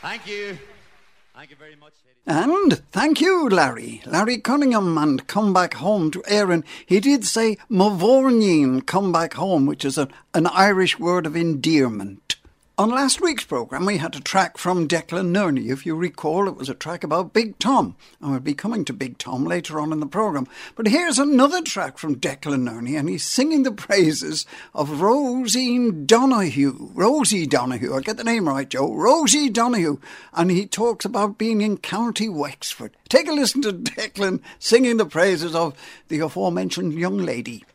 Thank you. Thank you very much. And thank you, Larry. Larry Cunningham, and Come Back Home to Erin. He did say Mavorneen, come back home, which is an Irish word of endearment. On last week's programme, we had a track from Declan Nerney. If you recall, it was a track about Big Tom. And we'll be coming to Big Tom later on in the programme. But here's another track from Declan Nerney, and he's singing the praises of Rosie Donoghue. Rosie Donoghue, I'll get the name right, Joe. Rosie Donoghue. And he talks about being in County Wexford. Take a listen to Declan singing the praises of the aforementioned young lady.